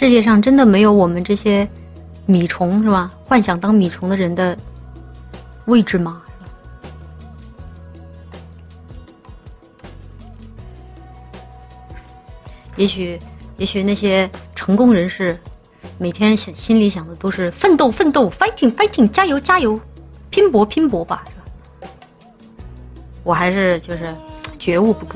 世界上真的没有我们这些米虫是吧？幻想当米虫的人的位置吗？也许那些成功人士每天心里想的都是奋斗 fighting 加油拼搏吧，是吧？我还是就是觉悟不够。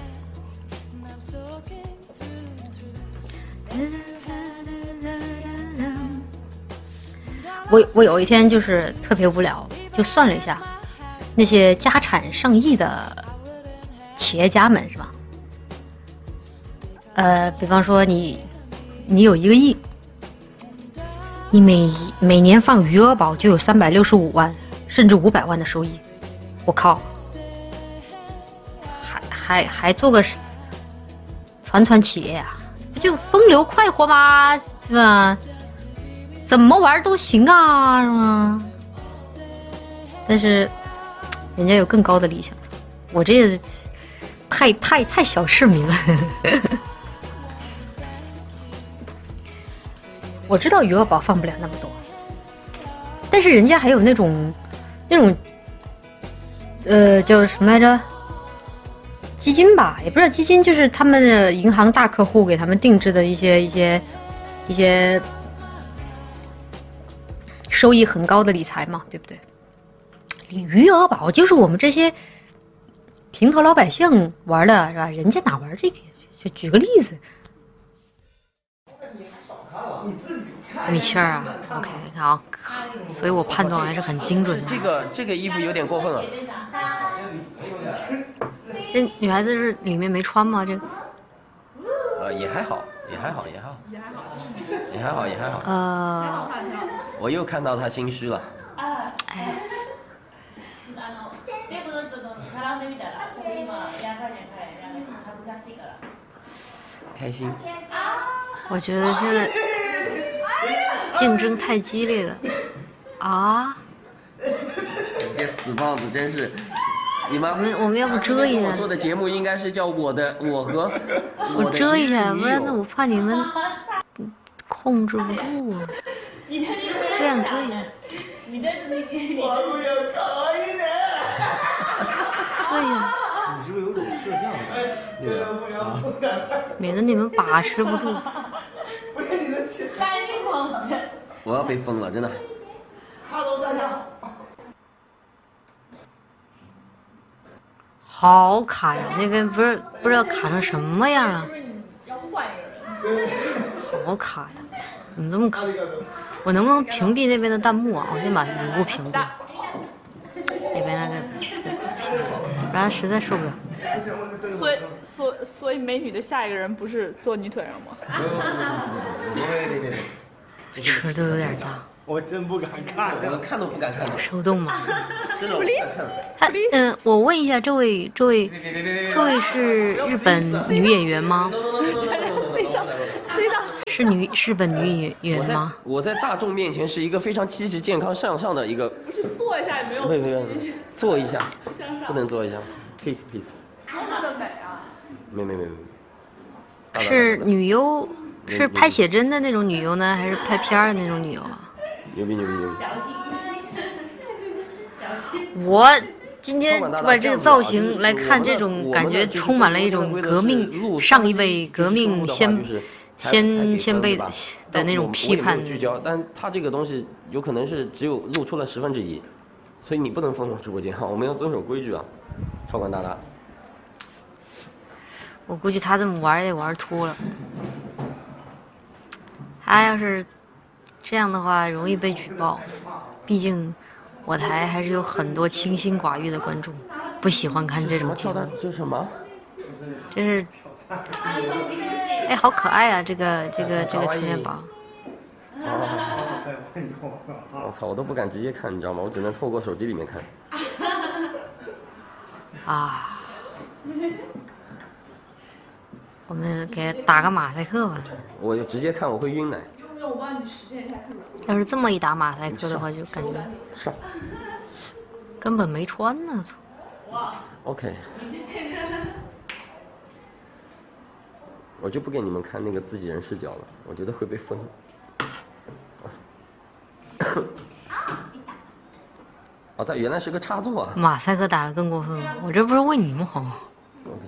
我有一天就是特别无聊，就算了一下，那些家产上亿的企业家们是吧？比方说你有1个亿，你每年放余额宝就有365万甚至500万的收益，我靠，还做个传企业啊，不就风流快活吗？是吧？怎么玩都行啊，是吗？但是人家有更高的理想，我这太小市民了。我知道余额宝放不了那么多，但是人家还有那种叫什么来着？基金吧，也不是基金，就是他们的银行大客户给他们定制的一些收益很高的理财嘛，对不对？余额宝就是我们这些平头老百姓玩的是吧？人家哪玩这个？就举个例子。米线啊 ，OK， 好，所以我判断还是很精准的。 这个衣服有点过分了。 这女孩子是里面没穿吗？这个？ 也还好。我又看到她心虚了。 哎。 开心。 我觉得现在竞争太激烈了啊！ 你这死胖子真是！你们我们要不遮一下？ 我做的节目应该是叫我和我遮一下，不然我怕你们控制不住啊。这样遮一下。对呀。 你是不是有种摄像的？ 免得你们把持不住。 我要被封了，真的。 Hello， 大家。 好卡呀！那边不知道卡成什么样啊！好卡呀！怎么这么卡？我能不能屏蔽那边的弹幕啊？我先把吕布屏蔽。那边那个，不然实在受不了。 所以美女的下一个人不是坐你腿上吗？ 尺度有点大。 我真不敢看， 我看都不敢看。 手动吗？ 真的我不敢看。我问一下，这位是日本女演员吗？是日本女演员吗？ 我在大众面前是一个非常积极、健康、向上的一个。 不是坐一下也没有。 没，坐一下，不能坐一下 ，please。 她的美啊。 没。 是女优，是拍写真的那种女优呢，还是拍片的那种女优啊？ 牛逼！ 我今天把这个造型来看，这种感觉充满了一种革命上一辈革命先辈的那种批判。 聚焦，但他这个东西有可能是只有露出了1/10，所以你不能封我直播间哈，我们要遵守规矩啊，超管大大。 我估计他这么玩也得玩秃了。他要是这样的话，容易被举报。毕竟我台还是有很多清心寡欲的观众，不喜欢看这种节目。 这是什么？ 这是，哎，好可爱啊！这个充电宝。 我操，我都不敢直接看，你知道吗？我只能透过手机里面看。 啊。我们给打个马赛克吧。 我就直接看，我会晕奶。 要是这么一打马赛克的话，就感觉上根本没穿呢。 OK。 我就不给你们看那个自己人视角了，我觉得会被封。哦，它原来是个插座啊！ 马赛克打得更过分，我这不是为你们好。 OK，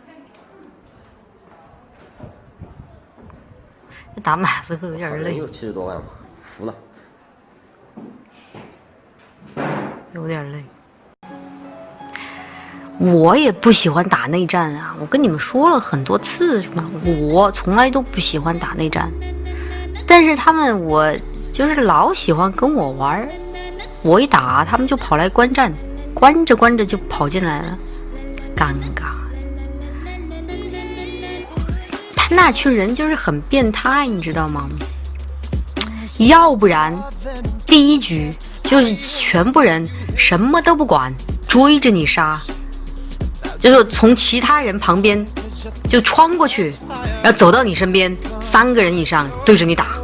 打马赛克有点累， 又70多万了，服了。 有点累。我也不喜欢打内战啊，我跟你们说了很多次是吧？我从来都不喜欢打内战，但是他们我就是老喜欢跟我玩，我一打他们就跑来观战，关着关着就跑进来了，尴尬。他那群人就是很变态，你知道吗？要不然第一局就是全部人什么都不管，追着你杀，就是从其他人旁边就穿过去，然后走到你身边，3个人以上对着你打，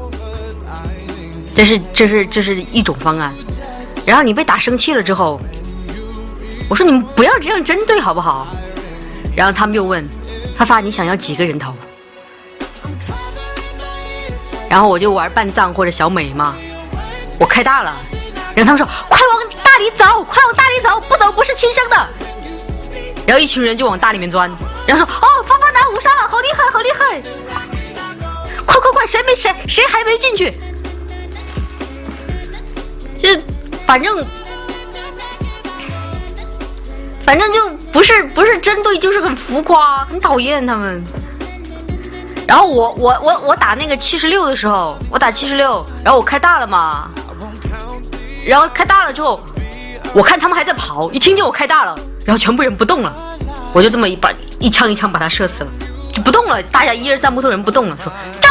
这是一种方案。然后你被打生气了之后，我说你们不要这样针对好不好？然后他们又问发发你想要几个人头？然后我就玩半藏或者小美嘛，我开大了，然后他们说快往大里走，快往大里走，不走不是亲生的。然后一群人就往大里面钻，然后说哦发发拿5杀了，好厉害好厉害，快快快，谁还没进去？就反正就不是针对，就是很浮夸，很讨厌他们。然后我打那个76的时候，我打76，然后我开大了嘛，然后开大了之后，我看他们还在跑，一听见我开大了，然后全部人不动了，我就这么一枪把他射死了，就不动了，大家1、2、3木头人不动了，说站